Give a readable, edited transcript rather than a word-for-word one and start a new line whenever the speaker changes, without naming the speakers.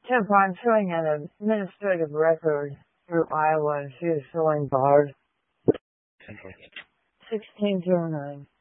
Tip, I'm showing an administrative record through Iowa, and she is showing barred 1609.